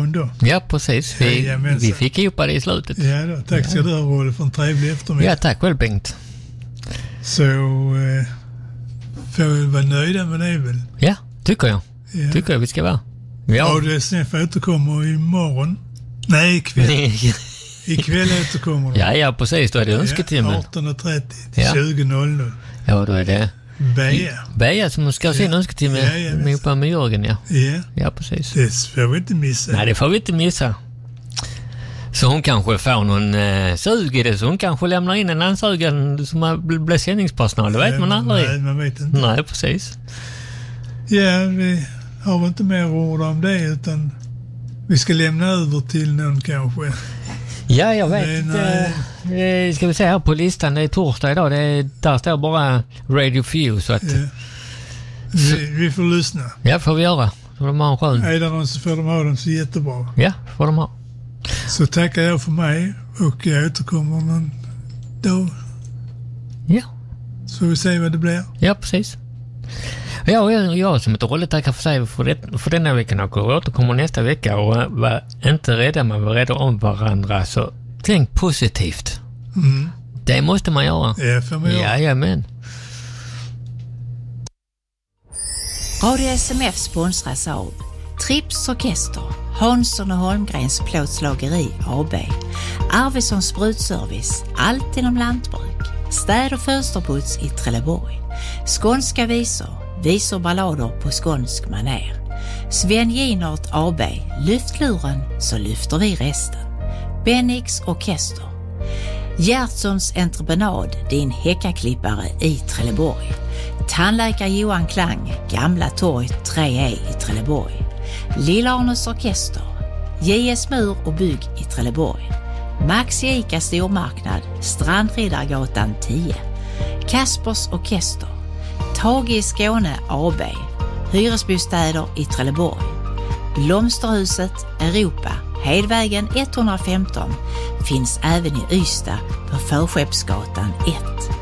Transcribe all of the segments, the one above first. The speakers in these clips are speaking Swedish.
telefon då. Ja, precis. Vi fick ihop det i slutet. Ja då, tack ska du ha, Rolf, för en trevlig eftermiddag. Ja, tack själv, Bengt. Så får vi vara nöjda med det väl? Ja, tycker jag. Ja. Tycker jag vi ska vara. Ja. ADSNF återkommer imorgon. Nej, ikväll. Ikväll återkommer de. Ja, precis. Då är det önsketimmen. 18.30 till 20.00. Ja, då är det Bea som ska ha sin önsketimme med Jörgen, Ja, precis. Det får vi inte missa. Nej, det får vi inte missa. Så hon kanske får någon sug i det, så hon kanske lämnar in en ansökan som blir sändningspersonal. Det vet man aldrig. Nej, man vet inte. Nej, precis. Ja, vi har väl inte mer ord om det, utan vi ska lämna över till någon kanske. Ja, jag vet. Ska vi se här på listan, det är torsdag idag. Där står bara Radio Few, så att... Vi får lyssna. Ja, får vi göra. Så de har en skön. Är det någon så får de ha dem så jättebra. Ja, får de ha. Så tackar jag för mig och jag återkommer någon dag. Ja. Så får vi se vad det blir. Ja, precis. Ja, jag som ett roligt tackar för sig för denna veckan och återkommer nästa vecka, och var inte rädda, man var rädda om varandra, så tänk positivt. Det måste man göra. Ja, för mig. Jajamän. Radio SMF sponsras av Trips Orkester, Hansson och Holmgrens plåtslageri AB, Arvidsson Sprutservice, allt inom lantbruk, städ- och fönsterputs i Trelleborg, skånska visor ballader på skånsk maner, Sven Ginert AB, lyftluren så lyfter vi resten, Bennix Orkester, Gertsons entreprenad, din häckaklippare i Trelleborg, tandläkare Johan Klang, Gamla torg 3E i Trelleborg, Lillarnes Orkester, JS Mur och bygg i Trelleborg, Max Ica stormarknad, Strandriddargatan 10, Kaspers Orkester, Tage i Skåne AB, hyresbostäder i Trelleborg, Blomsterhuset Europa, Hedvägen 115, finns även i Ystad på Förskeppsgatan 1.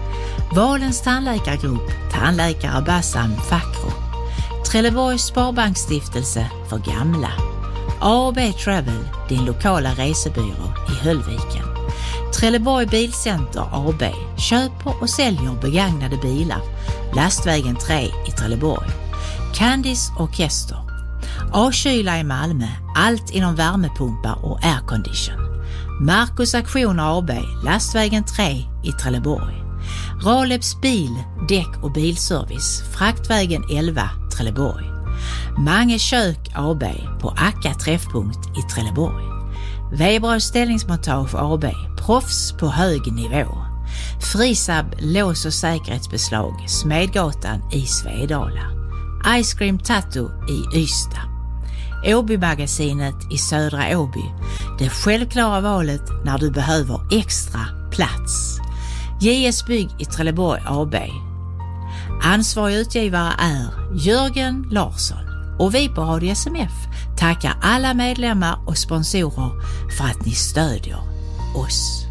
Valens tandläkargrupp, tandläkare Bassam Fakro, Trelleborgs Sparbanksstiftelse för gamla, A&B Travel, din lokala resebyrå i Höllviken, Trelleborg Bilcenter AB, köper och säljer begagnade bilar, Lastvägen 3 i Trelleborg, Candice Orkester, A-kyla i Malmö, allt inom värmepumpar och aircondition, Marcus Aktion AB, Lastvägen 3 i Trelleborg, Raleps bil, däck och bilservice, Fraktvägen 11, Trelleborg, Mange kök AB på Akka träffpunkt i Trelleborg, Weberös ställningsmontage AB, proffs på hög nivå, Frisab lås- och säkerhetsbeslag, Smedgatan i Svedala, Ice Cream Tattoo i Ystad, Åby-magasinet i Södra Åby, det självklara valet när du behöver extra plats, JS Bygg i Trelleborg AB. Ansvarig utgivare är Jörgen Larsson, och vi på Radio SMF tackar alla medlemmar och sponsorer för att ni stödjer oss.